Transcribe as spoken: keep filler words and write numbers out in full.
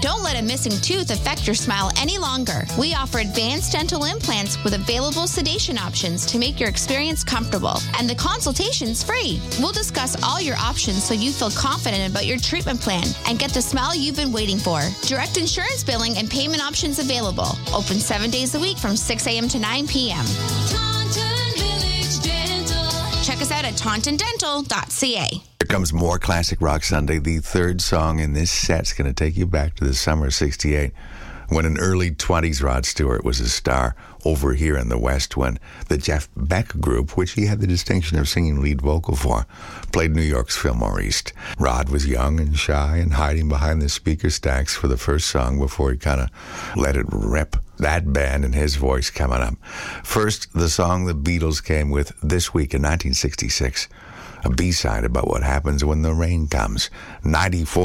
Don't let a missing tooth affect your smile any longer. We offer advanced dental implants with available sedation options to make your experience comfortable. And the consultation's free. We'll discuss all your options so you feel confident about your treatment plan and get the smile you've been waiting for. Direct insurance billing and payment options available. Open seven days a week from six a.m. to nine p.m. Check us out at taunton dental dot c a. Here comes more Classic Rock Sunday. The third song in this set's going to take you back to the summer of sixty-eight, when in early twenties Rod Stewart was a star over here in the West, when the Jeff Beck Group, which he had the distinction of singing lead vocal for, played New York's Fillmore East. Rod was young and shy and hiding behind the speaker stacks for the first song before he kind of let it rip. That band and his voice coming up. First, the song the Beatles came with this week in nineteen sixty-six, a B-side about what happens when the rain comes. ninety-four